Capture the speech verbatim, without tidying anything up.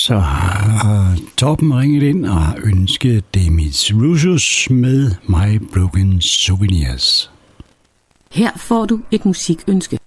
så har Torben ringet ind og har ønsket Demis Roussos med My Broken Souvenirs. Her får du et musikønske.